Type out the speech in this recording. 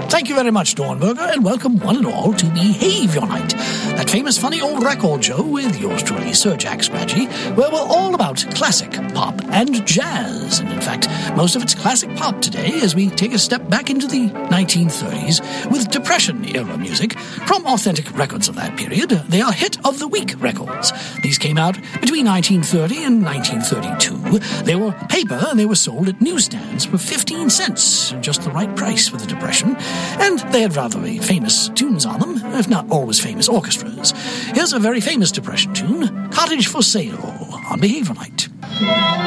Thank you very much, Dornberger, and welcome one and all to Behavior Night, that famous funny old record show with yours truly, Sir Jack Scratchy, where we're all about classic pop and jazz. And in fact, most of it's classic pop today as we take a step back into the 1930s with Depression-era music from authentic records of that period. They are Hit of the Week records. These came out between 1930 and 1932. They were paper and they were sold at newsstands for 15 cents, just the right price for the Depression. And they had rather famous tunes on them, if not always famous orchestras. Here's a very famous Depression tune, Cottage for Sale, on Behavior Night.